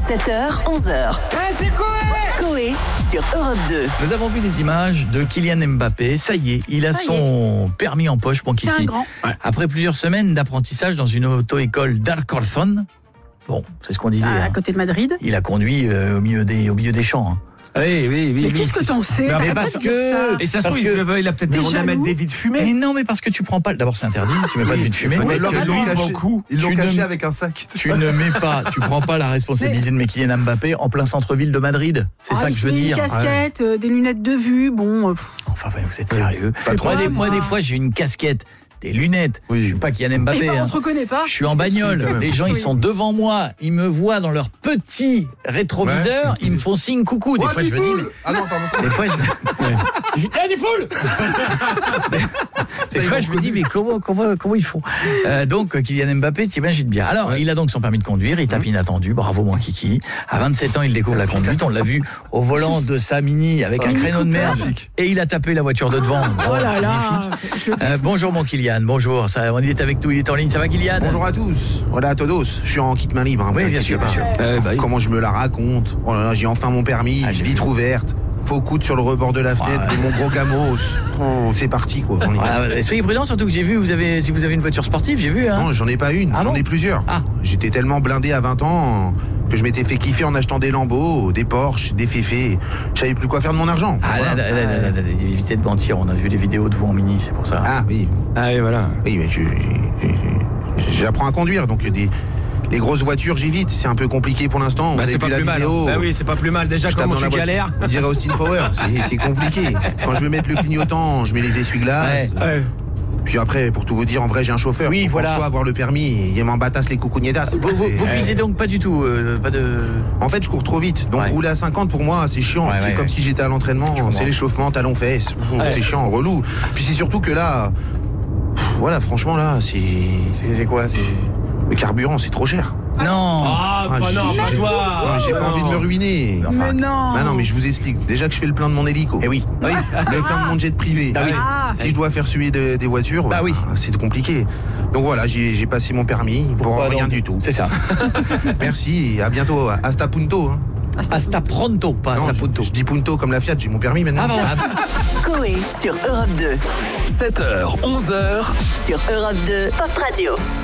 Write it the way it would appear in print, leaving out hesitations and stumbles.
7h, 11h. C'est Coé sur Europe 2. Nous avons vu des images de Kylian Mbappé. Ça y est, il a son permis en poche, mon kiki. C'est un grand. Ouais. Après plusieurs semaines d'apprentissage dans une auto-école d'Alcorcón, bon, c'est ce qu'on disait. À côté de Madrid. Il a conduit au milieu des champs. Oui. Mais qu'est-ce que t'en sais? Mais parce que... Et ça se trouve, il a peut-être T'es demandé à mettre jaloux des vies de Mais fumée. non, mais parce que tu prends pas... D'abord, c'est interdit, tu mets pas de vie de fumée. Ouais, Alors, que ils l'ont lui, caché, beaucoup. ils l'ont Tu caché ne- avec un sac. Tu ne mets pas, tu prends pas la responsabilité de mettre Kylian Mbappé en plein centre-ville de Madrid. C'est ça que je veux dire. Une casquette, des lunettes de vue, bon... Enfin, vous êtes sérieux. Pas trop. Moi, des fois, j'ai une casquette, des lunettes. Oui. Je suis pas Kylian Mbappé. Eh ben, hein. on te reconnaît pas. Je suis en bagnole, quand même. les gens ils Oui. sont devant moi, ils me voient dans leur petit rétroviseur, Ouais. ils me font signe coucou. Des fois je me dis, Ah non, pardon, mais... des fois je me... des foules. Des fois je me dis mais comment ils font donc Kylian Mbappé, t'imagines bien. Alors il a donc son permis de conduire, il tape inattendu, bravo mon kiki. À 27 ans il découvre la conduite, on l'a vu au volant de sa Mini avec un Mini créneau de merde Cooper. et il a tapé la voiture de devant. Oh là là, je le Bonjour mon Kylian, bonjour. On est avec nous, il est en ligne, ça va Kylian? Bonjour à tous. Voilà, Todos. Je suis en kit main libre. Hein, Oui, vous bien inquiétez sûr, pas. bien sûr. Comment je me la raconte. Oh là là, j'ai enfin mon permis, Ah, j'ai vitre vu. ouverte, faux coude sur le rebord de la fenêtre, Ouais. et mon gros gamos. Oh, c'est parti quoi. On y va. Voilà, soyez prudents, surtout que j'ai vu, si vous avez une voiture sportive, j'ai vu. Hein. Non, j'en ai pas une, Ah j'en bon ai plusieurs. Ah. J'étais tellement blindé à 20 ans que je m'étais fait kiffer en achetant des Lambeaux, des Porsche, des Féfés. Je savais plus quoi faire de mon argent. Ah Voilà. là, évitez de mentir, on a vu les vidéos de vous en Mini, c'est pour ça. Ah oui, Ah oui, voilà. oui, mais j'apprends à conduire, donc les grosses voitures j'évite. C'est un peu compliqué pour l'instant. Vous Bah, avez c'est pas vu la plus mal. vidéo. Bah oui, c'est pas plus mal. Déjà, Je tape comment dans la tu voiture. galères. On dirait Austin Power, c'est compliqué. Quand je veux mettre le clignotant, je mets les essuie-glaces. Ouais. Puis après, pour tout vous dire, en vrai, j'ai un chauffeur. Oui, Pour voilà. François, avoir le permis, il m'en batasse les coucougnetas. Vous puisez donc pas du tout, pas de... En fait, je cours trop vite. Donc Ouais. rouler à 50 pour moi, c'est chiant. Ouais, C'est ouais, comme ouais. si j'étais à l'entraînement. comprends. C'est l'échauffement, talons-fesses. C'est chiant, relou. Puis c'est surtout que là, voilà, franchement là, C'est quoi le carburant, c'est trop cher. Non. Ah, Ah, bah j'ai- non, pas toi. J'ai pas envie de me ruiner. Mais non. Bah non, mais je vous explique. Déjà que je fais le plein de mon hélico. Eh oui. Oui. Le plein de mon jet privé. Ah oui. Ah, Si je dois faire suer des voitures, Bah oui. c'est compliqué. Donc voilà, j'ai passé mon permis pour Pourquoi rien donc du tout. C'est ça. Merci et à bientôt. Hasta punto. Hein. Hasta pronto, pas Non, hasta punto. je dis punto comme la Fiat, j'ai mon permis maintenant. Ah pardon. Coé sur Europe 2. 7h, 11h. Sur Europe 2, Pop Radio.